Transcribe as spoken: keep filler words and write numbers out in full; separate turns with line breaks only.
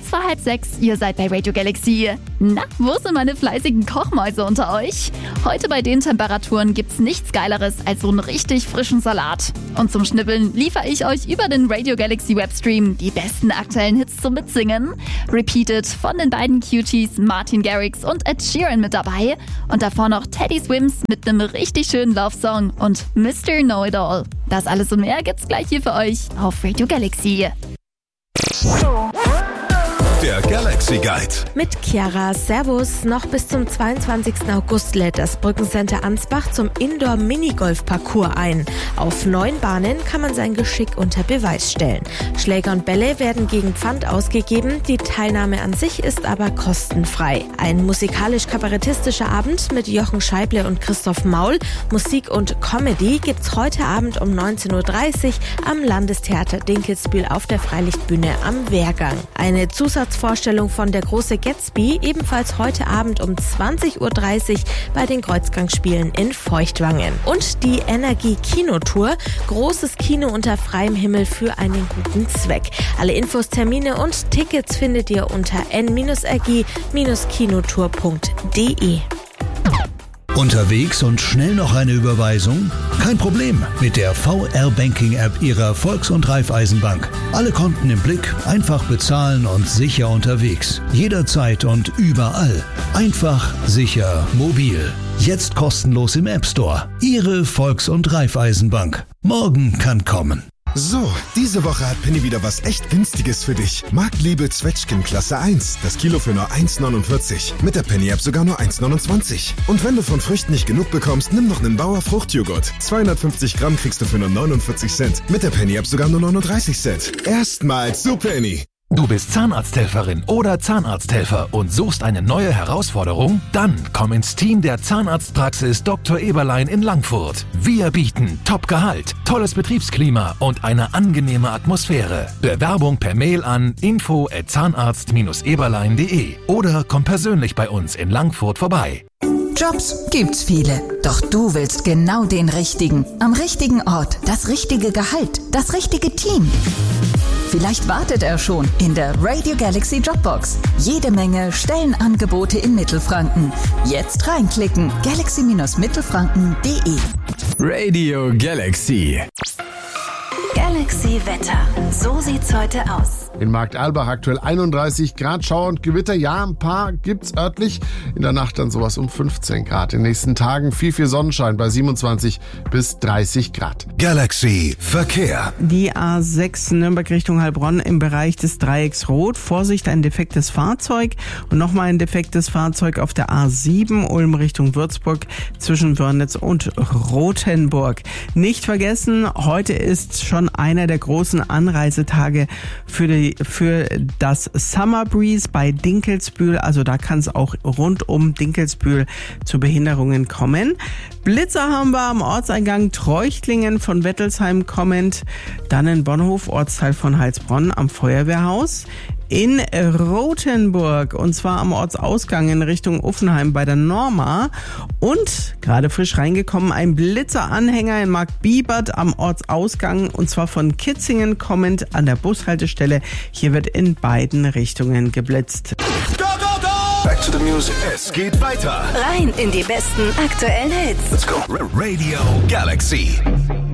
kurz vor halb sechs. Ihr seid bei Radio Galaxy. Na, wo sind meine fleißigen Kochmäuse unter euch? Heute bei den Temperaturen gibt's nichts Geileres als so einen richtig frischen Salat. Und zum Schnibbeln liefere ich euch über den Radio Galaxy Webstream die besten aktuellen Hits zum Mitsingen. Repeated von den beiden Cuties Martin Garrix und Ed Sheeran mit dabei. Und davor noch Teddy Swims mit einem richtig schönen Love-Song und Mister Know-It-All. Das alles und mehr gibt's gleich hier für euch auf Radio Galaxy.
Der Galaxy Guide.
Mit Chiara. Servus. Noch bis zum zweiundzwanzigsten August lädt das Brückencenter Ansbach zum Indoor-Minigolf-Parcours ein. Auf neun Bahnen kann man sein Geschick unter Beweis stellen. Schläger und Bälle werden gegen Pfand ausgegeben. Die Teilnahme an sich ist aber kostenfrei. Ein musikalisch-kabarettistischer Abend mit Jochen Scheible und Christoph Maul. Musik und Comedy gibt's heute Abend um neunzehn Uhr dreißig am Landestheater Dinkelsbühl auf der Freilichtbühne am Wehrgang. Eine Zusatz Vorstellung von Der große Gatsby ebenfalls heute Abend um zwanzig Uhr dreißig bei den Kreuzgangsspielen in Feuchtwangen. Und die Energie-Kinotour, großes Kino unter freiem Himmel für einen guten Zweck. Alle Infos, Termine und Tickets findet ihr unter n r g kinotour punkt d e.
Unterwegs und schnell noch eine Überweisung? Kein Problem mit der V R-Banking-App Ihrer Volks- und Raiffeisenbank. Alle Konten im Blick, einfach bezahlen und sicher unterwegs. Jederzeit und überall. Einfach, sicher, mobil. Jetzt kostenlos im App Store. Ihre Volks- und Raiffeisenbank. Morgen kann kommen.
So, diese Woche hat Penny wieder was echt Günstiges für dich. Marktliebe Zwetschgen Klasse eins. Das Kilo für nur eins neunundvierzig. Mit der Penny-App sogar nur eins neunundzwanzig. Und wenn du von Früchten nicht genug bekommst, nimm noch einen Bauer Fruchtjoghurt. zweihundertfünfzig Gramm kriegst du für nur neunundvierzig Cent. Mit der Penny-App sogar nur neununddreißig Cent. Erstmals zu Penny.
Du bist Zahnarzthelferin oder Zahnarzthelfer und suchst eine neue Herausforderung? Dann komm ins Team der Zahnarztpraxis Doktor Eberlein in Langfurt. Wir bieten Top-Gehalt, tolles Betriebsklima und eine angenehme Atmosphäre. Bewerbung per Mail an info at zahnarzt eberlein punkt de oder komm persönlich bei uns in Langfurt vorbei.
Jobs gibt's viele, doch du willst genau den richtigen. Am richtigen Ort, das richtige Gehalt, das richtige Team. Vielleicht wartet er schon in der Radio Galaxy Jobbox. Jede Menge Stellenangebote in Mittelfranken. Jetzt reinklicken. galaxy mittelfranken punkt de.
Radio Galaxy.
Galaxy Wetter. So sieht's heute aus.
In Markt Erlbach aktuell einunddreißig Grad, Schauer und Gewitter. Ja, ein paar gibt's örtlich. In der Nacht dann sowas um fünfzehn Grad. In den nächsten Tagen viel, viel Sonnenschein bei siebenundzwanzig bis dreißig Grad.
Galaxy Verkehr.
Die A sechs Nürnberg Richtung Heilbronn im Bereich des Dreiecks Rot. Vorsicht, ein defektes Fahrzeug. Und nochmal ein defektes Fahrzeug auf der A sieben Ulm Richtung Würzburg zwischen Wörnitz und Rothenburg. Nicht vergessen, heute ist schon einer der großen Anreisetage für die für das Summer Breeze bei Dinkelsbühl. Also da kann es auch rund um Dinkelsbühl zu Behinderungen kommen. Blitzer haben wir am Ortseingang Treuchtlingen von Wettelsheim kommend. Dann in Bonhof, Ortsteil von Heilsbronn am Feuerwehrhaus. In Rothenburg, und zwar am Ortsausgang in Richtung Uffenheim bei der Norma. Und gerade frisch reingekommen, ein Blitzeranhänger in Markt Bibert am Ortsausgang, und zwar von Kitzingen kommend an der Bushaltestelle. Hier wird in beiden Richtungen geblitzt.
Go, go, go! Back to the music. Es geht weiter.
Rein in die besten aktuellen Hits.
Let's go. Radio Galaxy.